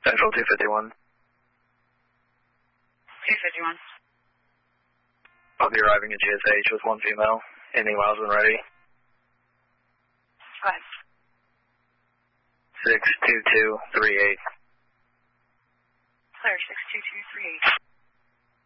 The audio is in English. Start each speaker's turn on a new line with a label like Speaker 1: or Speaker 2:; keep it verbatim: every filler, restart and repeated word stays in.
Speaker 1: Central two fifty-one.
Speaker 2: two fifty-one.
Speaker 1: I'll be arriving at G S H with one female. Any miles when ready?
Speaker 2: Go ahead.
Speaker 1: six two two three eight.
Speaker 2: Clear, six two two three eight.